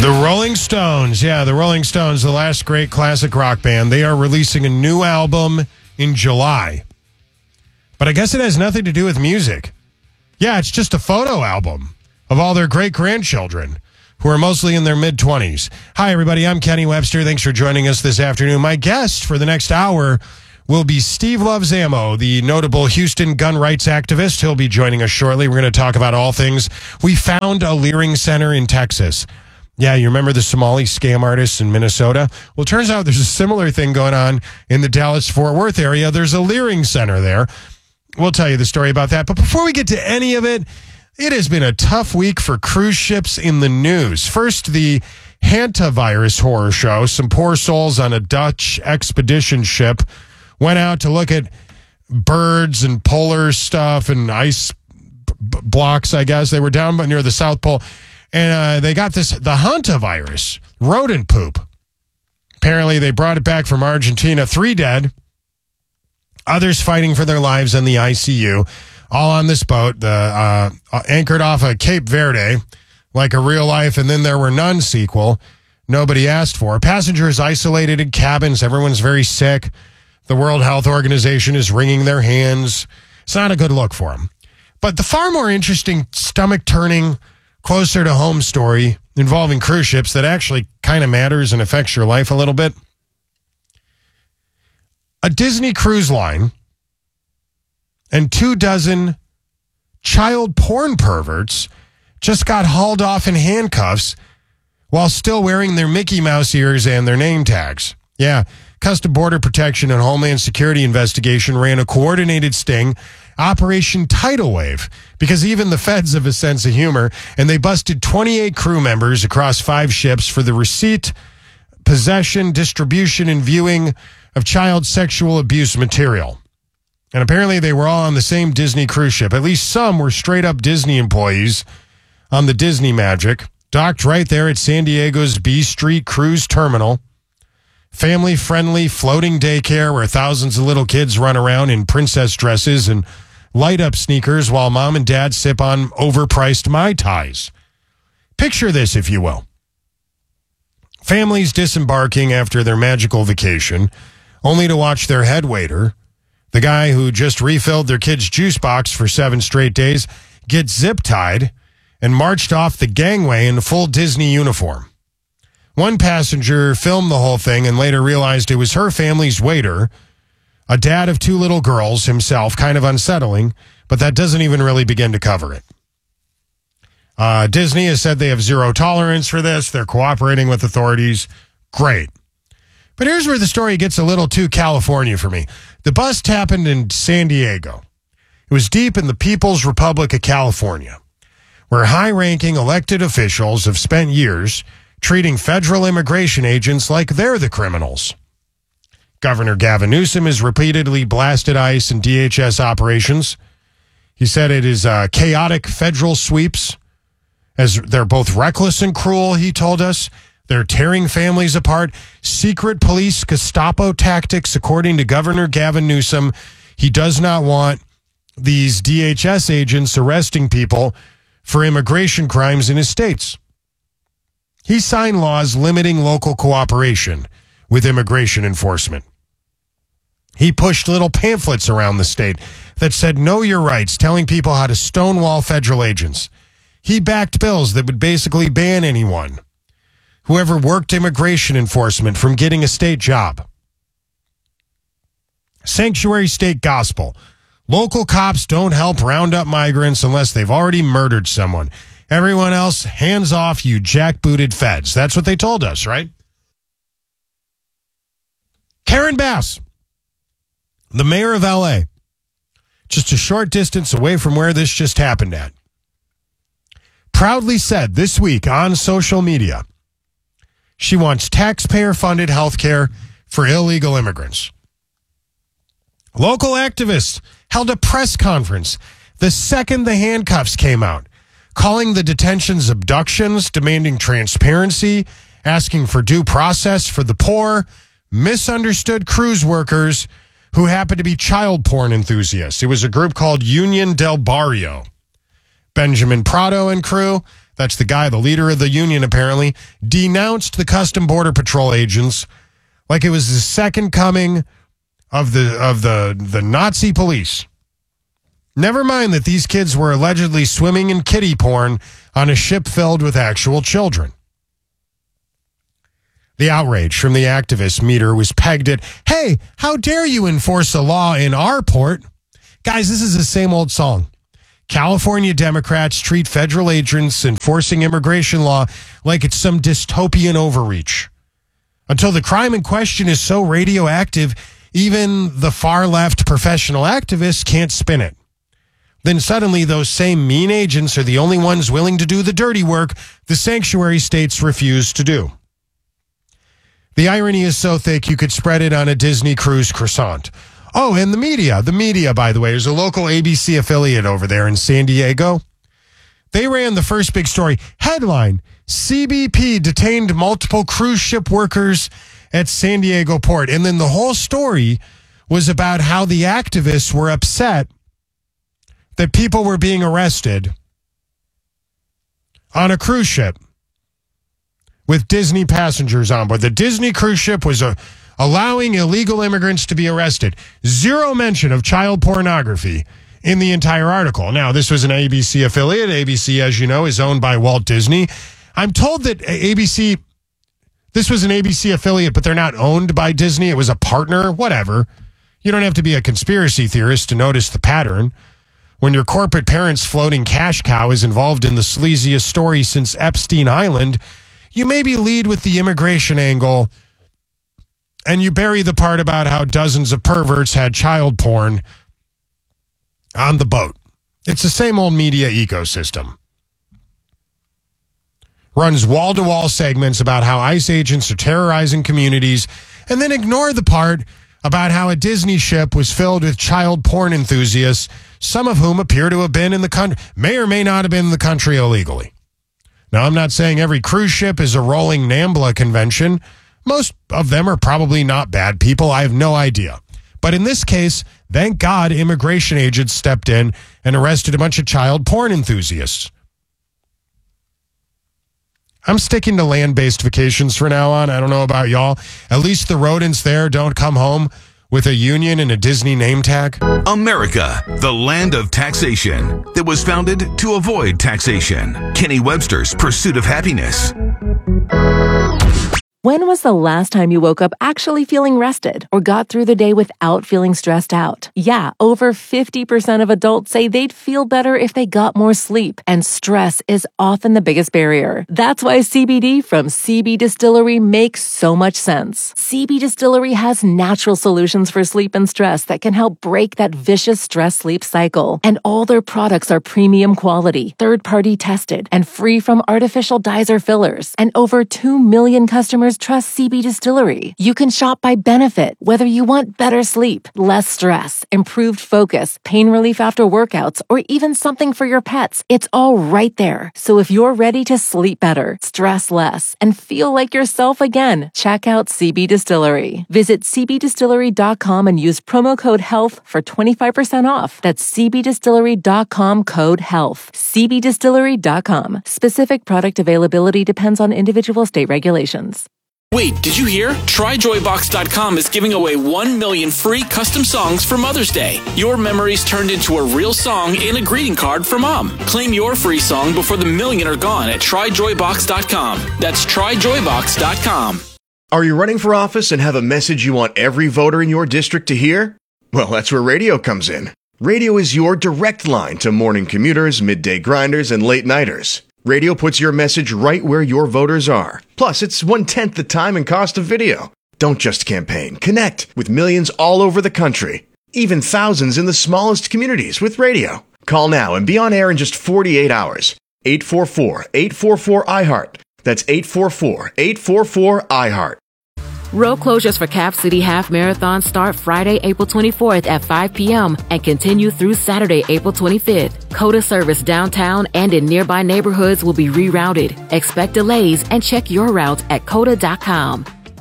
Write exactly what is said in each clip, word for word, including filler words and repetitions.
The Rolling Stones, yeah, the Rolling Stones, the last great classic rock band. They are releasing a new album in July. But I guess it has nothing to do with music. Yeah, it's just a photo album of all their great-grandchildren who are mostly in their mid-twenties. Hi, everybody. I'm Kenny Webster. Thanks for joining us this afternoon. My guest for the next hour will be Steve Loves Ammo, the notable Houston gun rights activist. He'll be joining us shortly. We're going to talk about all things. We found a Leering Center in Texas. Yeah, you remember the Somali scam artists in Minnesota? Well, it turns out there's a similar thing going on in the Dallas-Fort Worth area. There's a Leering Center there. We'll tell you the story about that. But before we get to any of it, it has been a tough week for cruise ships in the news. First, the hantavirus horror show. Some poor souls on a Dutch expedition ship went out to look at birds and polar stuff and ice b- blocks, I guess. They were down near the South Pole. And uh, they got this, the hantavirus, rodent poop. Apparently, they brought it back from Argentina. Three dead. Others fighting for their lives in the I C U. All on this boat, the uh, anchored off of Cape Verde, like a real life, and then there were none sequel. Nobody asked for. Passengers isolated in cabins. Everyone's very sick. The World Health Organization is wringing their hands. It's not a good look for them. But the far more interesting, stomach-turning, closer to home story involving cruise ships that actually kind of matters and affects your life a little bit. A Disney cruise line and two dozen child porn perverts just got hauled off in handcuffs while still wearing their Mickey Mouse ears and their name tags. Yeah, Custom Border Protection and Homeland Security investigation ran a coordinated sting, Operation Tidal Wave, because even the feds have a sense of humor, and they busted twenty-eight crew members across five ships for the receipt, possession, distribution, and viewing of child sexual abuse material. And apparently they were all on the same Disney cruise ship. At least some were straight-up Disney employees on the Disney Magic, docked right there at San Diego's B Street Cruise Terminal. Family-friendly floating daycare where thousands of little kids run around in princess dresses and light-up sneakers while mom and dad sip on overpriced Mai Tais. Picture this, if you will. Families disembarking after their magical vacation, only to watch their head waiter, the guy who just refilled their kid's juice box for seven straight days, get zip-tied and marched off the gangway in full Disney uniform. One passenger filmed the whole thing and later realized it was her family's waiter, a dad of two little girls himself, kind of unsettling, but that doesn't even really begin to cover it. Uh, Disney has said they have zero tolerance for this. They're cooperating with authorities. Great. But here's where the story gets a little too California for me. The bust happened in San Diego. It was deep in the People's Republic of California, where high-ranking elected officials have spent years treating federal immigration agents like they're the criminals. Governor Gavin Newsom has repeatedly blasted ICE and D H S operations. He said it is uh, chaotic federal sweeps, as they're both reckless and cruel, he told us. They're tearing families apart. Secret police Gestapo tactics, according to Governor Gavin Newsom. He does not want these D H S agents arresting people for immigration crimes in his states. He signed laws limiting local cooperation with immigration enforcement. He pushed little pamphlets around the state that said, know your rights, telling people how to stonewall federal agents. He backed bills that would basically ban anyone, whoever worked immigration enforcement, from getting a state job. Sanctuary state gospel. Local cops don't help round up migrants unless they've already murdered someone. Everyone else, hands off, you jackbooted feds. That's what they told us, right? Karen Bass, the mayor of L A, just a short distance away from where this just happened at, proudly said this week on social media she wants taxpayer-funded health care for illegal immigrants. Local activists held a press conference the second the handcuffs came out, calling the detentions abductions, demanding transparency, asking for due process for the poor, misunderstood cruise workers who happen to be child porn enthusiasts. It was a group called Union del Barrio. Benjamin Prado and crew, that's the guy, the leader of the union apparently, denounced the Custom Border Patrol agents like it was the second coming of the of the, the Nazi police. Never mind that these kids were allegedly swimming in kiddie porn on a ship filled with actual children. The outrage from the activist meter was pegged at, hey, how dare you enforce a law in our port? Guys, this is the same old song. California Democrats treat federal agents enforcing immigration law like it's some dystopian overreach. Until the crime in question is so radioactive, even the far-left professional activists can't spin it. Then suddenly those same mean agents are the only ones willing to do the dirty work the sanctuary states refuse to do. The irony is so thick you could spread it on a Disney cruise croissant. Oh, and the media. The media, by the way, there's a local A B C affiliate over there in San Diego. They ran the first big story. Headline, C B P detained multiple cruise ship workers at San Diego port. And then the whole story was about how the activists were upset that people were being arrested on a cruise ship with Disney passengers on board. The Disney cruise ship was uh, allowing illegal immigrants to be arrested. Zero mention of child pornography in the entire article. Now, this was an A B C affiliate. A B C, as you know, is owned by Walt Disney. I'm told that A B C, this was an A B C affiliate, but they're not owned by Disney. It was a partner, whatever. You don't have to be a conspiracy theorist to notice the pattern. When your corporate parent's floating cash cow is involved in the sleaziest story since Epstein Island, you maybe lead with the immigration angle and you bury the part about how dozens of perverts had child porn on the boat. It's the same old media ecosystem. Runs wall-to-wall segments about how ICE agents are terrorizing communities and then ignore the part about how a Disney ship was filled with child porn enthusiasts, some of whom appear to have been in the country, may or may not have been in the country illegally. Now, I'm not saying every cruise ship is a rolling NAMBLA convention. Most of them are probably not bad people. I have no idea. But in this case, thank God immigration agents stepped in and arrested a bunch of child porn enthusiasts. I'm sticking to land-based vacations from now on. I don't know about y'all. At least the rodents there don't come home with a union and a Disney name tag. America, the land of taxation that was founded to avoid taxation. Kenny Webster's Pursuit of Happiness. When was the last time you woke up actually feeling rested or got through the day without feeling stressed out? Yeah, over fifty percent of adults say they'd feel better if they got more sleep, and stress is often the biggest barrier. That's why C B D from C B Distillery makes so much sense. C B Distillery has natural solutions for sleep and stress that can help break that vicious stress-sleep cycle. And all their products are premium quality, third-party tested, and free from artificial dyes or fillers. And over two million customers trust C B Distillery. You can shop by benefit, whether you want better sleep, less stress, improved focus, pain relief after workouts, or even something for your pets. It's all right there. So if you're ready to sleep better, stress less, and feel like yourself again, check out C B Distillery. Visit c b distillery dot com and use promo code HEALTH for twenty-five percent off. That's c b distillery dot com code HEALTH. c b distillery dot com. Specific product availability depends on individual state regulations. Wait, did you hear? Try joy box dot com is giving away one million free custom songs for Mother's Day. Your memories turned into a real song and a greeting card for Mom. Claim your free song before the million are gone at try joy box dot com. That's try joy box dot com. Are you running for office and have a message you want every voter in your district to hear? Well, that's where radio comes in. Radio is your direct line to morning commuters, midday grinders, and late-nighters. Radio puts your message right where your voters are. Plus, it's one-tenth the time and cost of video. Don't just campaign. Connect with millions all over the country. Even thousands in the smallest communities with radio. Call now and be on air in just forty-eight hours. eight four four, eight four four, I heart. That's eight four four, eight four four, I heart. Road closures for Cap City Half Marathon start Friday, April twenty-fourth at five p.m. and continue through Saturday, April twenty-fifth. COTA service downtown and in nearby neighborhoods will be rerouted. Expect delays and check your route at cota dot com.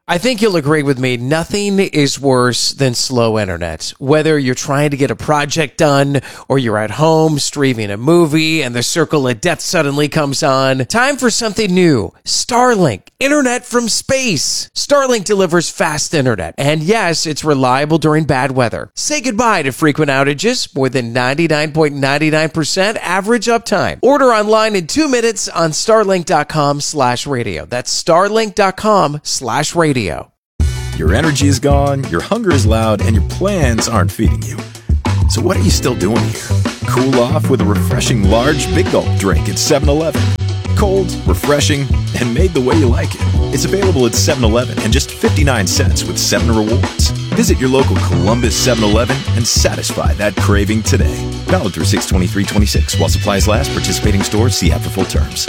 I think you'll agree with me. Nothing is worse than slow internet. Whether you're trying to get a project done or you're at home streaming a movie and the circle of death suddenly comes on. Time for something new. Starlink. Internet from space. Starlink delivers fast internet. And yes, it's reliable during bad weather. Say goodbye to frequent outages. More than ninety-nine point nine nine percent average uptime. Order online in two minutes on starlink.com slash radio. That's starlink.com slash radio. Your energy is gone, your hunger is loud, and your plans aren't feeding you. So what are you still doing here? Cool off with a refreshing large Big Gulp drink at seven eleven. Cold, refreshing, and made the way you like it. It's available at seven eleven and just fifty-nine cents with seven rewards. Visit your local Columbus seven eleven and satisfy that craving today. Valid through six twenty-three twenty-six. While supplies last, participating stores, see app for full terms.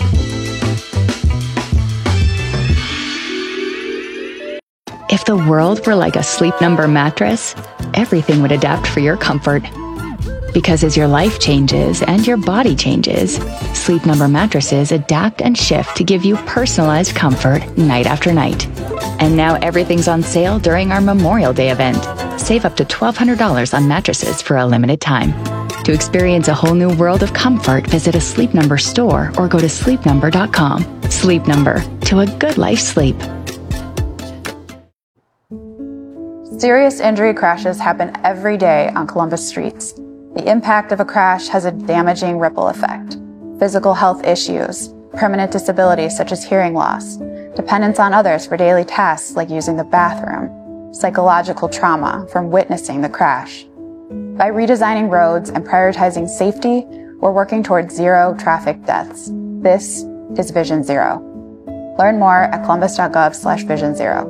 If the world were like a Sleep Number mattress, everything would adapt for your comfort. Because as your life changes and your body changes, Sleep Number mattresses adapt and shift to give you personalized comfort night after night. And now everything's on sale during our Memorial Day event. Save up to twelve hundred dollars on mattresses for a limited time. To experience a whole new world of comfort, visit a Sleep Number store or go to sleep number dot com. Sleep Number, to a good life sleep. Serious injury crashes happen every day on Columbus streets. The impact of a crash has a damaging ripple effect. Physical health issues, permanent disabilities such as hearing loss, dependence on others for daily tasks like using the bathroom, psychological trauma from witnessing the crash. By redesigning roads and prioritizing safety, we're working towards zero traffic deaths. This is Vision Zero. Learn more at columbus.gov slash vision zero.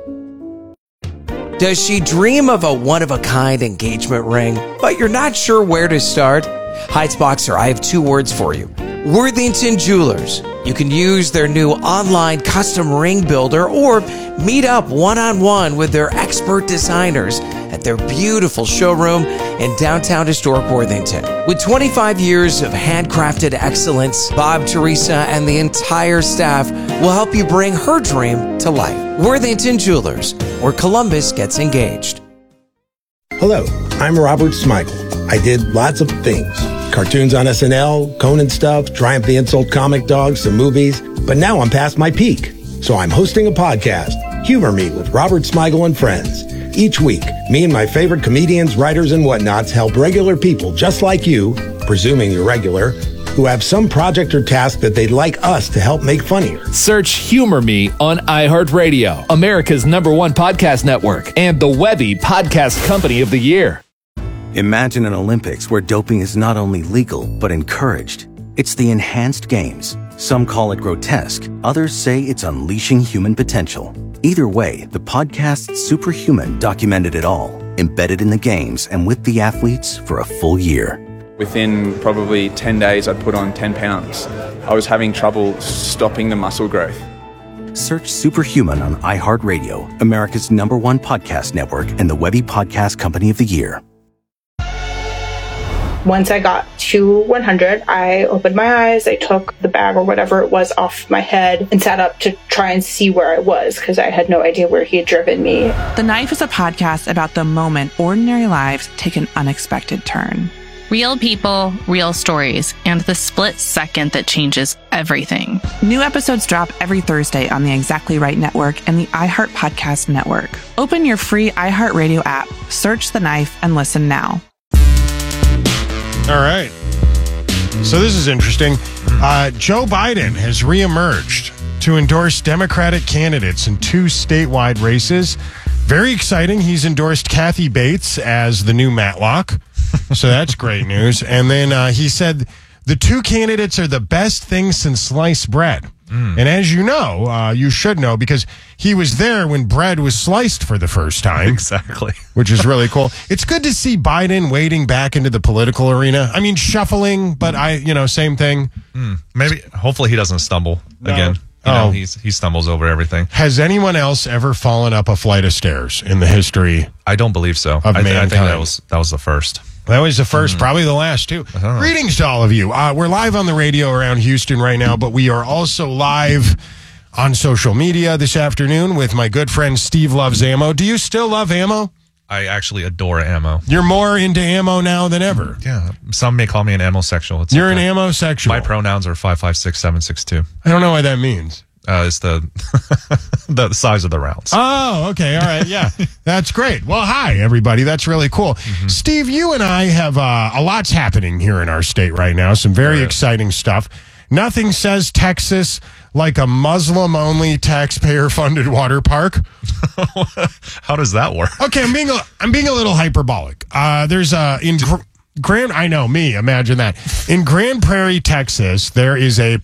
Does she dream of a one-of-a-kind engagement ring, but you're not sure where to start? Heights Boxer, I have two words for you. Worthington Jewelers. You can use their new online custom ring builder or meet up one-on-one with their expert designers at their beautiful showroom in downtown historic Worthington. With twenty-five years of handcrafted excellence, Bob, Teresa, and the entire staff will help you bring her dream to life. Worthington Jewelers, where Columbus gets engaged. Hello, I'm Robert Smigel. I did lots of things. Cartoons on S N L, Conan stuff, Triumph the Insult comic dogs, some movies. But now I'm past my peak. So I'm hosting a podcast, Humor Me with Robert Smigel and Friends. Each week, me and my favorite comedians, writers, and whatnots help regular people just like you, presuming you're regular, who have some project or task that they'd like us to help make funnier. Search Humor Me on iHeartRadio, America's number one podcast network, and the Webby Podcast Company of the Year. Imagine an Olympics where doping is not only legal, but encouraged. It's the Enhanced Games. Some call it grotesque. Others say it's unleashing human potential. Either way, the podcast Superhuman documented it all, embedded in the games and with the athletes for a full year. Within probably ten days, I'd put on ten pounds. I was having trouble stopping the muscle growth. Search Superhuman on iHeartRadio, America's number one podcast network, and the Webby Podcast Company of the Year. Once I got to one hundred, I opened my eyes, I took the bag or whatever it was off my head and sat up to try and see where I was because I had no idea where he had driven me. The Knife is a podcast about the moment ordinary lives take an unexpected turn. Real people, real stories, and the split second that changes everything. New episodes drop every Thursday on the Exactly Right Network and the iHeart Podcast Network. Open your free iHeartRadio app, search The Knife, and listen now. All right. So this is interesting. Uh, Joe Biden has reemerged to endorse Democratic candidates in two statewide races. Very exciting. He's endorsed Kathy Bates as the new Matlock. So that's great news. And then uh, he said the two candidates are the best thing since sliced bread. Mm. And as you know, uh, you should know because he was there when bread was sliced for the first time. Exactly. Which is really cool. It's good to see Biden wading back into the political arena. I mean, shuffling, but I, you know, same thing. Mm. Maybe, hopefully he doesn't stumble No. again. You Oh. know, he's, he stumbles over everything. Has anyone else ever fallen up a flight of stairs in the history? I don't believe so. Of I, th- I think mankind? that was that was the first. That was the first, mm. probably the last, too. Uh-huh. Greetings to all of you. Uh, we're live on the radio around Houston right now, but we are also live on social media this afternoon with my good friend Steve Loves Ammo. Do you still love ammo? I actually adore ammo. You're more into ammo now than ever. Yeah. Some may call me an ammo sexual. It's You're okay. an ammo sexual. My pronouns are five five six seven six two. I don't know what that means. Uh, it's the the size of the rounds. Oh, okay. All right. Yeah. That's great. Well, hi, everybody. That's really cool. Mm-hmm. Steve, you and I have uh, a lot's happening here in our state right now. Some very right. exciting stuff. Nothing says Texas like a Muslim-only taxpayer-funded water park. How does that work? Okay, I'm being a, I'm being a little hyperbolic. Uh, there's a in Grand. I know me. Imagine that in Grand Prairie, Texas, there is a